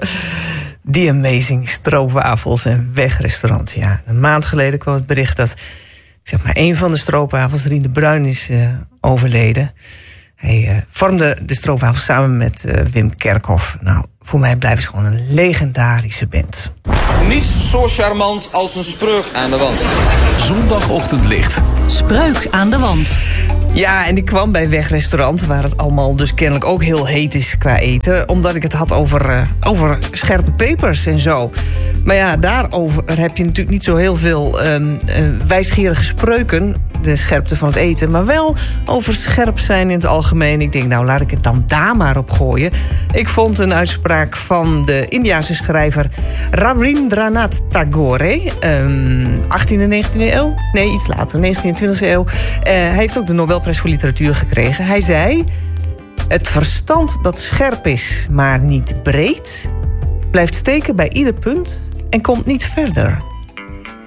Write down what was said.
The Amazing Stroopwafels en Wegrestaurant. Ja, een maand geleden kwam het bericht dat een van de stroopwafels, Rien de Bruin, is overleden. Hij vormde de stroopwafels samen met Wim Kerkhoff. Nou, voor mij blijven ze gewoon een legendarische band. Niets zo charmant als een spreuk aan de wand. Zondagochtendlicht. Spreuk aan de wand. Ja, en ik kwam bij Wegrestaurant, waar het allemaal dus kennelijk ook heel heet is qua eten. Omdat ik het had over scherpe pepers en zo. Maar ja, daarover heb je natuurlijk niet zo heel veel wijsgerige spreuken. De scherpte van het eten, maar wel over scherp zijn in het algemeen. Ik denk, nou laat ik het dan daar maar op gooien. Ik vond een uitspraak van de Indiase schrijver Rabindranath Tagore. 18e en 19e eeuw? Nee, iets later, 19e en 20e eeuw. Hij heeft ook de Nobelprijs voor literatuur gekregen. Hij zei: het verstand dat scherp is, maar niet breed, blijft steken bij ieder punt en komt niet verder.